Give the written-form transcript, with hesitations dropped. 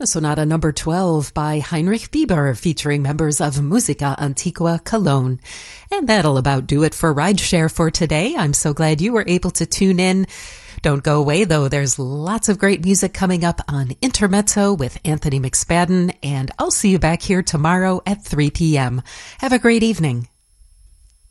Sonata number 12 by Heinrich Bieber featuring members of Musica Antiqua Cologne. And that'll about do it for Rideshare for today. I'm so glad you were able to tune in. Don't go away though, there's lots of great music coming up on Intermezzo with Anthony McSpadden, and I'll see you back here tomorrow at 3 p.m. Have a great evening.